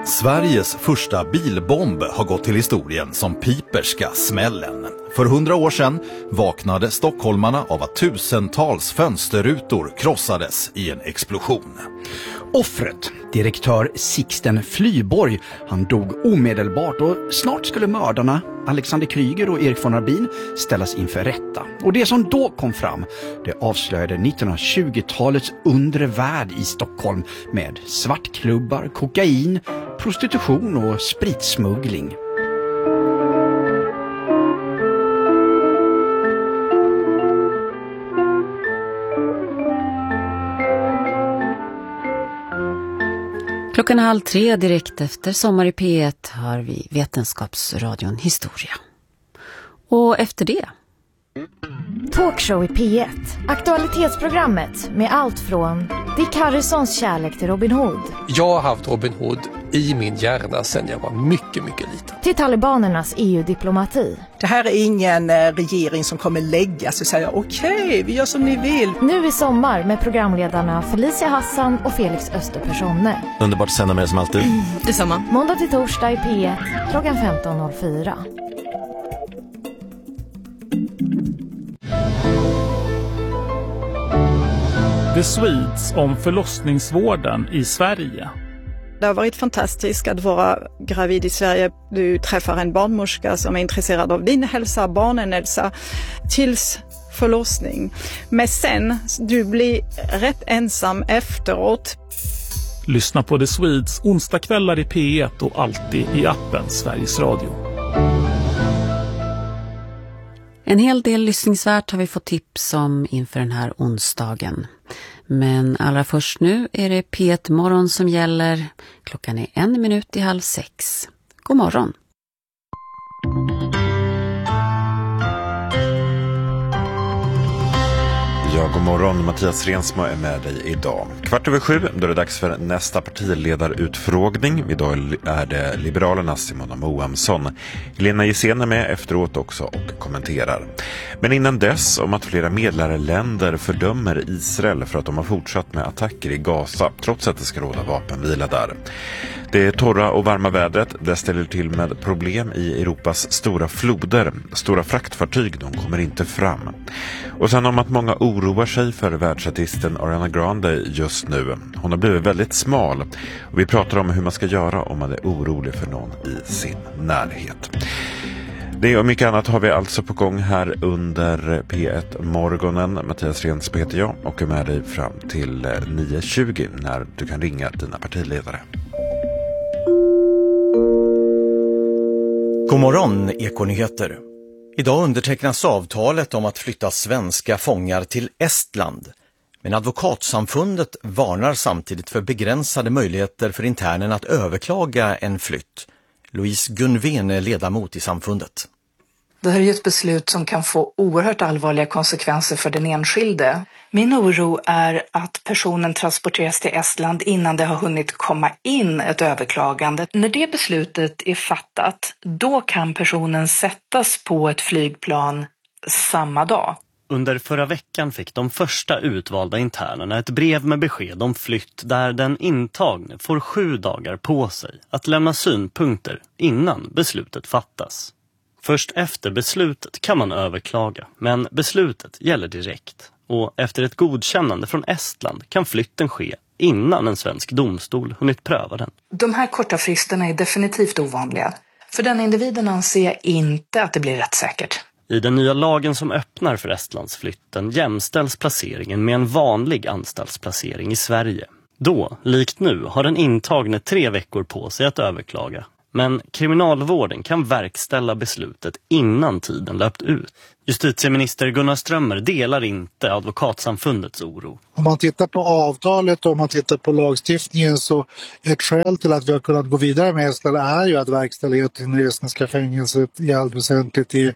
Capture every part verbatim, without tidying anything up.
Sveriges första bilbomb har gått till historien som piperska smällen. För hundra år sedan vaknade stockholmarna av att tusentals fönsterrutor krossades i en explosion. Offret, direktör Sixten Flyborg, han dog omedelbart och snart skulle mördarna Alexander Kryger och Erik von Arbin ställas inför rätta. Och det som då kom fram, det avslöjade nittonhundratjugotalets undre värld i Stockholm med svartklubbar, kokain, prostitution och spritsmuggling. Klockan halv tre direkt efter Sommar i P ett har vi Vetenskapsradion Historia. Och efter det... Talkshow i P ett. Aktualitetsprogrammet med allt från Dick Harrisons kärlek till Robin Hood. Jag har haft Robin Hood i min hjärna sedan jag var mycket, mycket liten. Till talibanernas E U-diplomati. Det här är ingen regering som kommer lägga sig och säga okej, okay, vi gör som ni vill. Nu i sommar med programledarna Felicia Hassan och Felix Österpersonne. Underbart att sända med er som alltid. Mm, detsamma. Måndag till torsdag i P ett klockan femton noll fyra. The Swedes om förlossningsvården i Sverige. Det har varit fantastiskt att vara gravid i Sverige. Du träffar en barnmorska som är intresserad av din hälsa, barnen hälsa, tills förlossning. Men sen, du blir rätt ensam efteråt. Lyssna på The Swedes onsdagskvällar i P ett och alltid i appen Sveriges Radio. En hel del lyssningsvärt har vi fått tips om inför den här onsdagen. Men allra först nu är det P ett morgon som gäller. Klockan är en minut i halv sex. God morgon! Ja, god morgon. Mattias Rensmo är med dig idag. Kvart över sju, då är det dags för nästa partiledarutfrågning. Idag är det Liberalernas Simona Moamsson. Helena Gissén är med efteråt också och kommenterar. Men innan dess om att flera medlarländer fördömer Israel för att de har fortsatt med attacker i Gaza, trots att det ska råda vapenvila där. Det är torra och varma vädret, det ställer till med problem i Europas stora floder. Stora fraktfartyg, de kommer inte fram. Och sen om att många oroar sig för världsartisten Ariana Grande just nu. Hon har blivit väldigt smal och vi pratar om hur man ska göra om man är orolig för någon i sin närhet. Det och mycket annat har vi alltså på gång här under P ett-morgonen. Mattias Rensbo heter jag och är med dig fram till nio tjugo när du kan ringa dina partiledare. God morgon, Ekonyheter. Idag undertecknas avtalet om att flytta svenska fångar till Estland. Men advokatsamfundet varnar samtidigt för begränsade möjligheter för internen att överklaga en flytt. Louise Gunven är ledamot i samfundet. Det här är ju ett beslut som kan få oerhört allvarliga konsekvenser för den enskilde. Min oro är att personen transporteras till Estland innan det har hunnit komma in ett överklagande. När det beslutet är fattat, då kan personen sättas på ett flygplan samma dag. Under förra veckan fick de första utvalda internerna ett brev med besked om flytt där den intagne får sju dagar på sig att lämna synpunkter innan beslutet fattas. Först efter beslutet kan man överklaga, men beslutet gäller direkt. Och efter ett godkännande från Estland kan flytten ske innan en svensk domstol hunnit pröva den. De här korta fristerna är definitivt ovanliga. För den individen anser jag inte att det blir rättssäkert. I den nya lagen som öppnar för Estlandsflytten jämställs placeringen med en vanlig anstaltsplacering i Sverige. Då, likt nu, har den intagne tre veckor på sig att överklaga. Men kriminalvården kan verkställa beslutet innan tiden löpt ut. Justitieminister Gunnar Strömmer delar inte advokatsamfundets oro. Om man tittar på avtalet och om man tittar på lagstiftningen så ett skäl till att vi har kunnat gå vidare med Estland är ju att verkställigheten i det estniska fängelset i allt väsentligt är,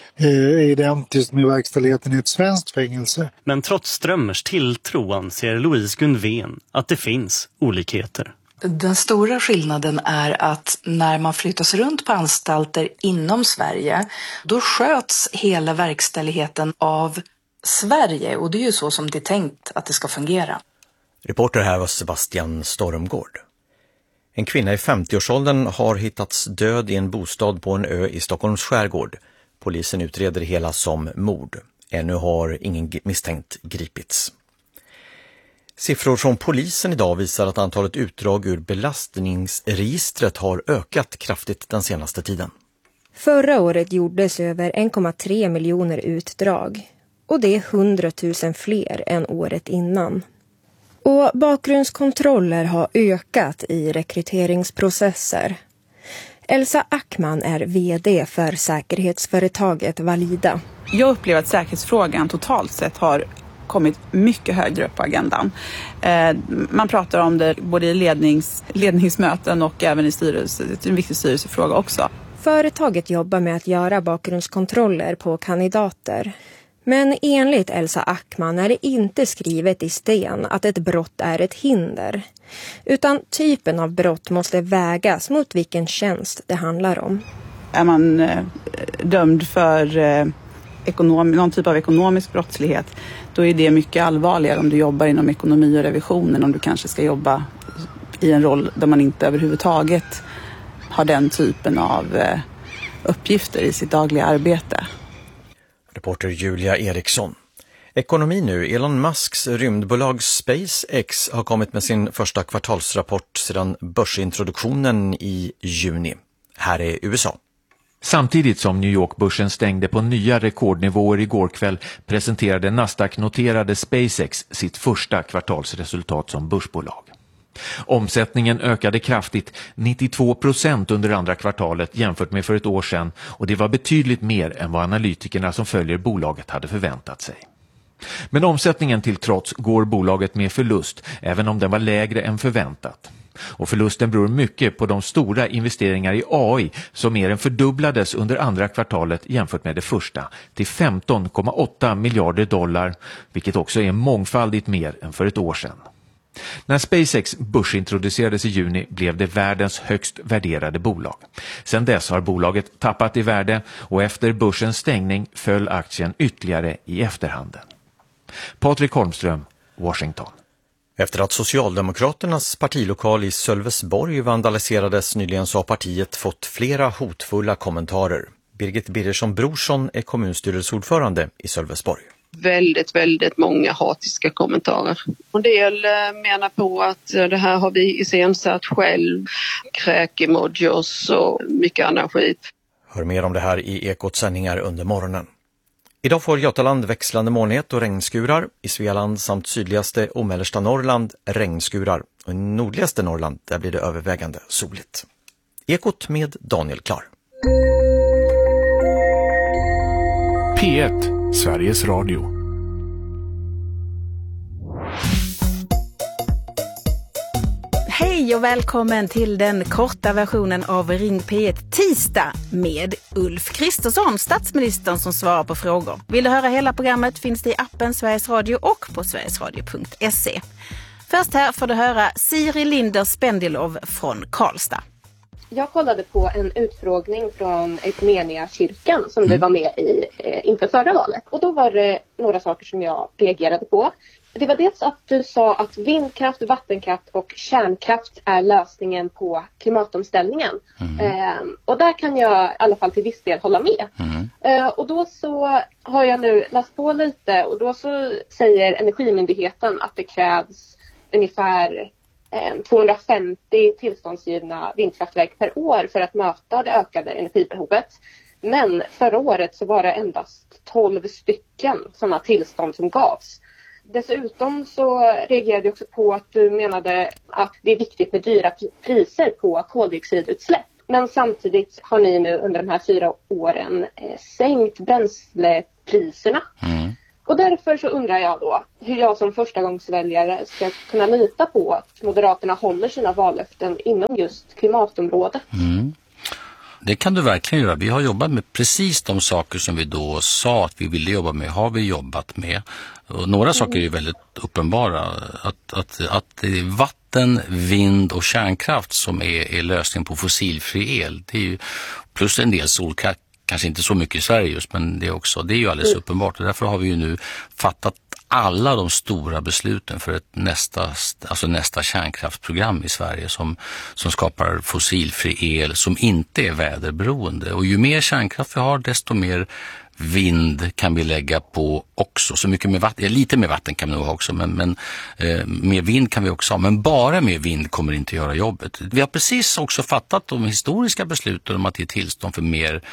är identiskt med verkställigheten i ett svenskt fängelse. Men trots Strömmers tilltro anser Louise Gunven att det finns olikheter. Den stora skillnaden är att när man flyttas runt på anstalter inom Sverige, då sköts hela verkställigheten av Sverige och det är ju så som det är tänkt att det ska fungera. Reporter här var Sebastian Stormgård. En kvinna i femtioårsåldern har hittats död i en bostad på en ö i Stockholms skärgård. Polisen utreder det hela som mord. Ännu har ingen misstänkt gripits. Siffror från polisen idag visar att antalet utdrag ur belastningsregistret har ökat kraftigt den senaste tiden. Förra året gjordes över en komma tre miljoner utdrag och det är hundratusen fler än året innan. Och bakgrundskontroller har ökat i rekryteringsprocesser. Elsa Ackman är vd för säkerhetsföretaget Valida. Jag upplever att säkerhetsfrågan totalt sett har kommit mycket högre upp på agendan. Eh, man pratar om det både i lednings, ledningsmöten och även i styrelse. Det är en viktig styrelsefråga också. Företaget jobbar med att göra bakgrundskontroller på kandidater. Men enligt Elsa Ackman är det inte skrivet i sten att ett brott är ett hinder. Utan typen av brott måste vägas mot vilken tjänst det handlar om. Är man eh, dömd för eh, ekonom, någon typ av ekonomisk brottslighet, då är det mycket allvarligare om du jobbar inom ekonomi och revisionen, om du kanske ska jobba i en roll där man inte överhuvudtaget har den typen av eh, uppgifter i sitt dagliga arbete. Reporter Julia Eriksson. Ekonomi nu. Elon Musks rymdbolag SpaceX har kommit med sin första kvartalsrapport sedan börsintroduktionen i juni. Här är U S A. Samtidigt som New York-börsen stängde på nya rekordnivåer igår kväll presenterade Nasdaq-noterade SpaceX sitt första kvartalsresultat som börsbolag. Omsättningen ökade kraftigt, nittiotvå procent under andra kvartalet jämfört med för ett år sedan, och det var betydligt mer än vad analytikerna som följer bolaget hade förväntat sig. Men omsättningen till trots går bolaget med förlust, även om den var lägre än förväntat. Och förlusten beror mycket på de stora investeringar i A I som mer än fördubblades under andra kvartalet jämfört med det första till femton komma åtta miljarder dollar, vilket också är mångfaldigt mer än för ett år sedan. När SpaceX börsintroducerades i juni blev det världens högst värderade bolag. Sedan dess har bolaget tappat i värde och efter börsens stängning föll aktien ytterligare i efterhanden. Patrik Holmström, Washington. Efter att Socialdemokraternas partilokal i Sölvesborg vandaliserades nyligen så har partiet fått flera hotfulla kommentarer. Birgit Birgersson Brorsson är kommunstyrelseordförande i Sölvesborg. Väldigt, väldigt många hatiska kommentarer. En del menar på att det här har vi iscensatt själv, kräk-emojis och mycket annan skit. Hör mer om det här i Ekots sändningar under morgonen. Idag får Götaland växlande molnighet och regnskurar. I Svealand samt sydligaste och mellersta Norrland regnskurar. Och i nordligaste Norrland där blir det övervägande soligt. Ekot med Daniel Klar. P ett, Sveriges Radio. Hej och välkommen till den korta versionen av Ring P ett tisdag med Ulf Kristersson, statsministern som svarar på frågor. Vill du höra hela programmet finns det i appen Sveriges Radio och på sverigesradio punkt se. Först här får du höra Siri Linder Spendilov från Karlstad. Jag kollade på en utfrågning från Ekumeniakyrkan som du var med i eh, inför förra valet. Och då var det några saker som jag reagerade på. Det var dels att du sa att vindkraft, vattenkraft och kärnkraft är lösningen på klimatomställningen. Mm. Eh, och där kan jag i alla fall till viss del hålla med. Mm. Eh, och då så har jag nu läst på lite och då så säger Energimyndigheten att det krävs ungefär tvåhundrafemtio tillståndsgivna vindkraftverk per år för att möta det ökade energibehovet. Men förra året så var det endast tolv stycken sådana tillstånd som gavs. Dessutom så reagerade jag också på att du menade att det är viktigt med dyra priser på koldioxidutsläpp. Men samtidigt har ni nu under de här fyra åren eh, sänkt bränslepriserna. Mm. Och därför så undrar jag då hur jag som förstagångsväljare ska kunna lita på att Moderaterna håller sina vallöften inom just klimatområdet. Mm. Det kan du verkligen göra. Vi har jobbat med precis de saker som vi då sa att vi ville jobba med, har vi jobbat med. Och några mm. saker är ju väldigt uppenbara. Att, att, att det är vatten, vind och kärnkraft som är, är lösningen på fossilfri el. Det är ju, plus en del solkraft. Kanske inte så mycket i Sverige just, men det är också, det är ju alldeles mm. uppenbart och därför har vi ju nu fattat alla de stora besluten för ett nästa, alltså nästa kärnkraftsprogram i Sverige som, som skapar fossilfri el som inte är väderberoende. Och ju mer kärnkraft vi har, desto mer vind kan vi lägga på också. Så mycket med vatten, ja, lite mer vatten kan vi nog ha också, men, men eh, mer vind kan vi också ha. Men bara med vind kommer inte göra jobbet. Vi har precis också fattat de historiska besluten om att ge tillstånd för mer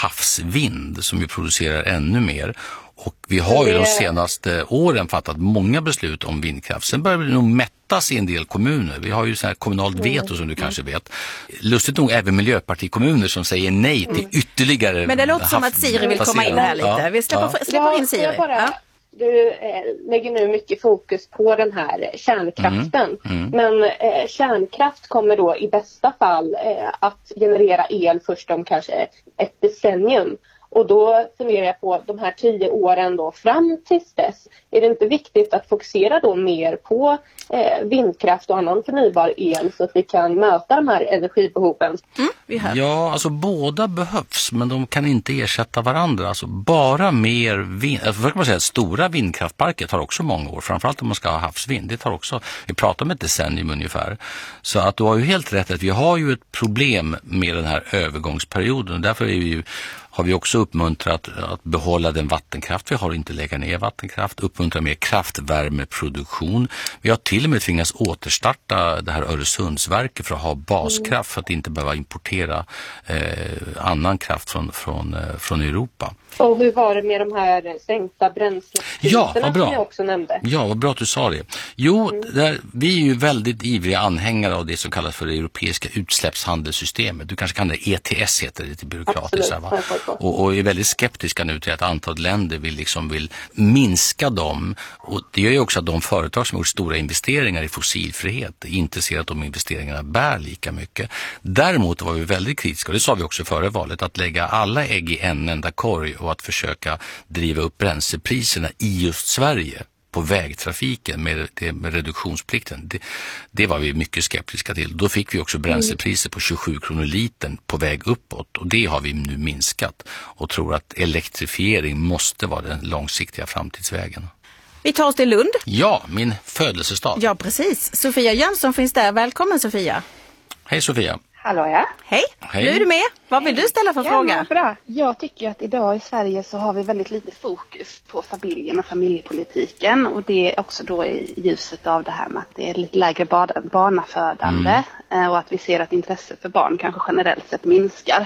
havsvind som ju producerar ännu mer. Och vi har ju de senaste åren fattat många beslut om vindkraft. Sen börjar det nog mättas i en del kommuner. Vi har ju så här kommunalt veto som du kanske vet. Lustigt nog även miljöpartikommuner som säger nej till ytterligare. Men det låter som att Siri vill komma in här lite. Ja. Vi släpper, Ja. släpper in Siri. Ja. Du eh, lägger nu mycket fokus på den här kärnkraften. Mm. Mm. Men eh, kärnkraft kommer då i bästa fall eh, att generera el först om kanske ett decennium. Och då funderar jag på de här tio åren då fram tills dess. Är det inte viktigt att fokusera då mer på eh, vindkraft och annan förnybar el så att vi kan möta de här energibehoven? Mm, ja, alltså båda behövs, men de kan inte ersätta varandra. Alltså bara mer vind. Alltså, för kan man säga, stora vindkraftparker tar också många år. Framförallt om man ska ha havsvind. Det tar också, vi pratar om ett decennium ungefär. Så att du har ju helt rätt att vi har ju ett problem med den här övergångsperioden. Därför är vi ju har vi också uppmuntrat att behålla den vattenkraft vi har, inte lägga ner vattenkraft, uppmuntra mer kraftvärmeproduktion. Vi har till och med tvingats återstarta det här Öresundsverket för att ha baskraft för att inte behöva importera eh, annan kraft från, från, eh, från Europa. Och hur var det med de här sänkta bränslepriserna ja, vad bra. som jag också nämnde? Ja, vad bra att du sa det. Jo, mm. där, vi är ju väldigt ivriga anhängare av det som kallas för det europeiska utsläppshandelssystemet. Du kanske kan det, E T S heter det lite byråkratiskt. Va? Och, och är väldigt skeptiska nu till att antal länder vill, liksom vill minska dem. Och det gör ju också att de företag som har gjort stora investeringar i fossilfrihet inte ser att de investeringarna bär lika mycket. Däremot var vi väldigt kritiska, och det sa vi också före valet, att lägga alla ägg i en enda korg och att försöka driva upp bränslepriserna i just Sverige på vägtrafiken med, det, med reduktionsplikten. Det, det var vi mycket skeptiska till. Då fick vi också bränslepriser på tjugosju kronor litern på väg uppåt, och det har vi nu minskat och tror att elektrifiering måste vara den långsiktiga framtidsvägen. Vi tar oss till Lund. Ja, min födelsestad. Ja, precis. Sofia Jönsson finns där. Välkommen, Sofia. Hej, Sofia. Hallå, ja. Hej. Hej. Nu är du med. Vad vill du ställa för ja, fråga? Bra. Jag tycker att idag i Sverige så har vi väldigt lite fokus på familjen och familjepolitiken. Och det är också då i ljuset av det här med att det är lite lägre barnafödande. Mm. Och att vi ser att intresset för barn kanske generellt sett minskar.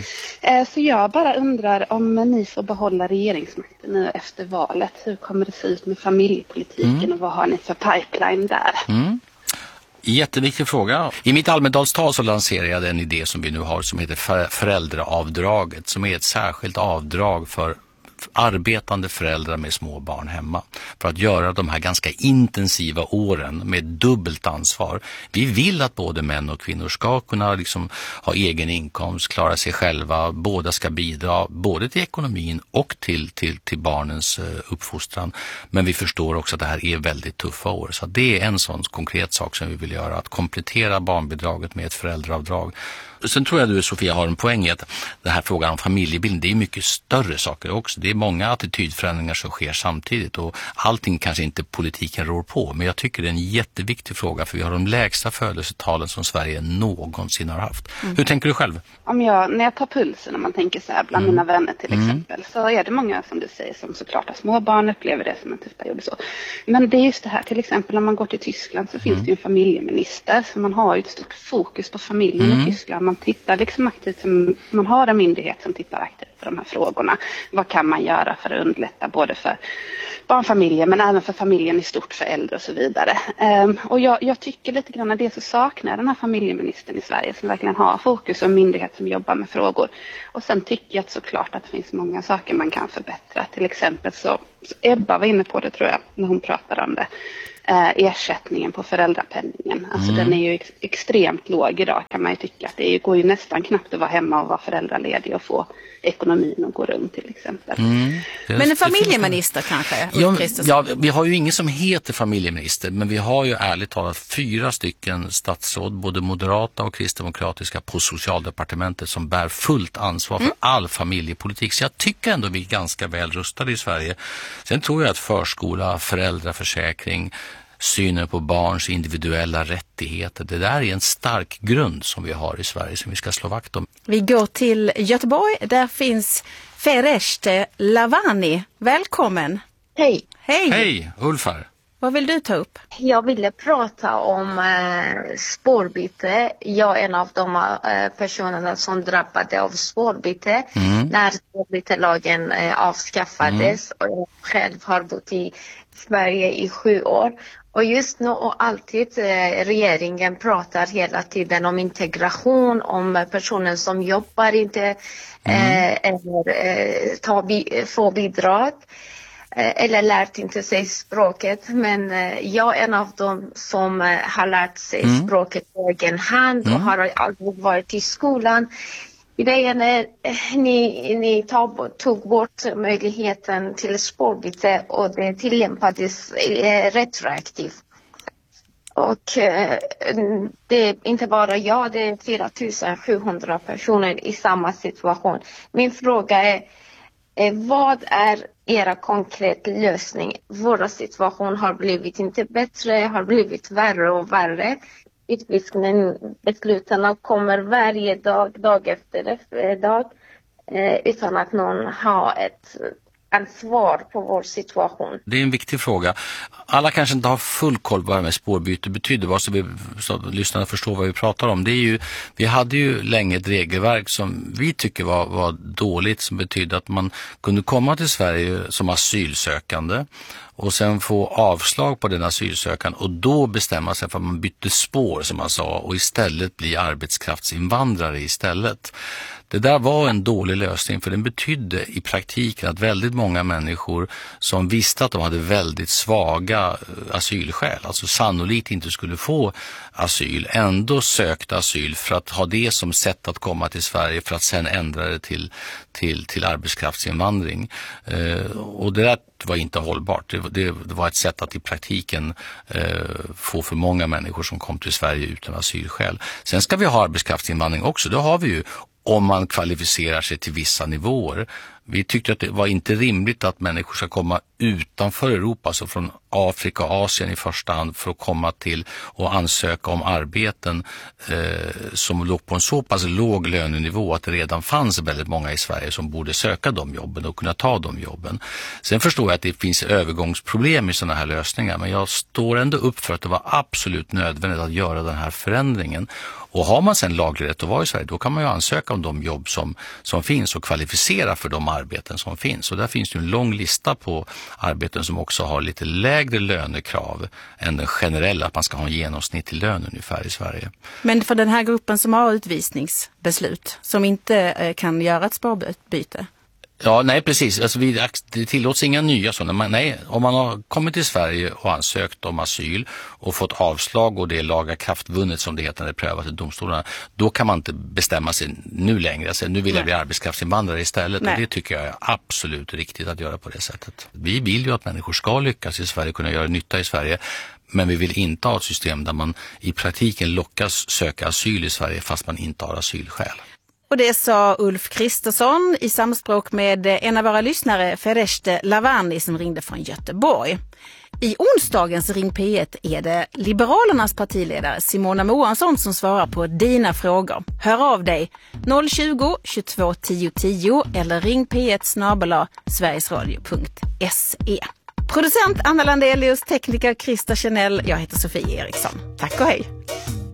Mm. Så jag bara undrar om ni får behålla regeringsmakten nu efter valet. Hur kommer det se ut med familjepolitiken mm. och vad har ni för pipeline där? Mm. Jätteviktig fråga. I mitt Almedalstal så lanserade jag en idé som vi nu har som heter föräldraavdraget, som är ett särskilt avdrag för arbetande föräldrar med små barn hemma för att göra de här ganska intensiva åren med dubbelt ansvar. Vi vill att både män och kvinnor ska kunna liksom ha egen inkomst, klara sig själva, båda ska bidra både till ekonomin och till, till, till barnens uppfostran. Men vi förstår också att det här är väldigt tuffa år, så det är en sån konkret sak som vi vill göra, att komplettera barnbidraget med ett föräldraavdrag. Sen tror jag du, Sofia, har en poäng i att den här frågan om familjebildning, det är mycket större saker också. Det är många attitydförändringar som sker samtidigt och allting kanske inte politiken rår på. Men jag tycker det är en jätteviktig fråga, för vi har de lägsta födelsetalen som Sverige någonsin har haft. Mm. Hur tänker du själv? Om jag, när jag tar pulsen, om man tänker så här bland mm. mina vänner till Mm. exempel, så är det många som du säger som såklart har småbarn, upplever det som en tuff period och så. Men det är just det här, till exempel om man går till Tyskland så finns Mm. det ju en familjeminister, så man har ju ett stort fokus på familjen Mm. i Tyskland. Man tittar liksom aktivt, man har en myndighet som tittar aktivt på de här frågorna. Vad kan man göra för att underlätta både för barnfamiljer men även för familjen i stort, för äldre och så vidare. Um, och jag, jag tycker lite grann att det så saknar den här familjeministern i Sverige som verkligen har fokus och en myndighet som jobbar med frågor. Och sen tycker jag att såklart att det finns många saker man kan förbättra. Till exempel så, så Ebba var inne på det, tror jag, när hon pratade om det. eh, ersättningen på föräldrapenningen. Alltså Mm. den är ju ex- extremt låg idag, kan man ju tycka. Det är ju- går ju nästan knappt att vara hemma och vara föräldraledig och få ekonomin att gå runt till exempel. Mm. Det- Men en det familjeminister kanske? Ulf Ja, Kristersson? ja, vi har ju ingen som heter familjeminister, men vi har ju ärligt talat fyra stycken statsråd, både moderata och kristdemokratiska, på socialdepartementet som bär fullt ansvar för Mm. all familjepolitik. Så jag tycker ändå vi är ganska väl rustade i Sverige. Sen tror jag att förskola, föräldraförsäkring, synen på barns individuella rättigheter, det där är en stark grund som vi har i Sverige som vi ska slå vakt om. Vi går till Göteborg. Där finns Fereshteh Lavani. Välkommen. Hej. Hej. Hej, Ulfar. Vad vill du ta upp? Jag ville prata om eh, spårbyte. Jag är en av de eh, personerna som drabbade av spårbyte Mm. när spårbytelagen eh, avskaffades. Och jag själv har bott i Sverige i sju år. Och just nu och alltid eh, regeringen pratar hela tiden om integration, om personer som jobbar inte eh, eller eh, tar bi- får bidrag. Eller lärt inte sig språket, men jag är en av dem som har lärt sig Mm. språket på egen hand och Mm. har aldrig varit i skolan. Grejen är ni, ni tog, tog bort möjligheten till spårbyte och det tillämpades eh, retroaktivt. Och eh, det är inte bara jag, det är fyra tusen sjuhundra personer i samma situation. Min fråga är, eh, vad är era konkreta lösning? Vår situation har blivit inte bättre, har blivit värre och värre. Utvisningsbesluten kommer varje dag, dag efter dag, eh, utan att någon har ett ansvar på vår situation. Det är en viktig fråga. Alla kanske inte har full koll på vad med spårbyte betyder, bara så, vi, så att lyssnarna förstår vad vi pratar om. Det är ju, vi hade ju länge ett regelverk som vi tycker var, var dåligt, som betydde att man kunde komma till Sverige som asylsökande och sen få avslag på den asylsökan och då bestämma sig för att man bytte spår, som man sa, och istället bli arbetskraftsinvandrare istället. Det där var en dålig lösning, för den betydde i praktiken att väldigt många människor som visste att de hade väldigt svaga asylskäl, alltså sannolikt inte skulle få asyl, ändå sökte asyl för att ha det som sätt att komma till Sverige för att sen ändra det till, till, till arbetskraftsinvandring. Eh, och det där var inte hållbart. Det, det, det var ett sätt att i praktiken eh, få för många människor som kom till Sverige utan asylskäl. Sen ska vi ha arbetskraftsinvandring också, det har vi ju, om man kvalificerar sig till vissa nivåer. Vi tyckte att det var inte rimligt att människor ska komma utanför Europa, alltså från Afrika och Asien i första hand, för att komma till och ansöka om arbeten eh, som låg på en så pass låg lönenivå att det redan fanns väldigt många i Sverige som borde söka de jobben och kunna ta de jobben. Sen förstår jag att det finns övergångsproblem i sådana här lösningar, men jag står ändå upp för att det var absolut nödvändigt att göra den här förändringen. Och har man sen laglig rätt att vara i Sverige, då kan man ju ansöka om de jobb som, som finns och kvalificera för de arbeten som finns. Och där finns det en lång lista på arbeten som också har lite lägre lönekrav än den generella, att man ska ha en genomsnittlig lön ungefär i Sverige. Men för den här gruppen som har utvisningsbeslut, som inte eh, kan göra ett spårbyte? Ja, nej precis. Alltså, vi, det tillåts inga nya sådana. Men, nej, om man har kommit till Sverige och ansökt om asyl och fått avslag och det är lagakraftvunnet, som det heter när det prövas i domstolarna, då kan man inte bestämma sig nu längre. Alltså, nu vill jag bli arbetskraftsinvandrare istället. Nej. Och det tycker jag är absolut riktigt att göra på det sättet. Vi vill ju att människor ska lyckas i Sverige, kunna göra nytta i Sverige. Men vi vill inte ha ett system där man i praktiken lockas söka asyl i Sverige fast man inte har asylskäl. Och det sa Ulf Kristersson i samspråk med en av våra lyssnare, Fereshteh Lavani, som ringde från Göteborg. I onsdagens Ring P ett är det Liberalernas partiledare Simona Moansson som svarar på dina frågor. Hör av dig noll tjugo, tjugotvå tio tio eller ring p ett snabel-a sverigesradio punkt se. Producent Anna Landelius, tekniker Krista Chanel, jag heter Sofie Eriksson. Tack och hej!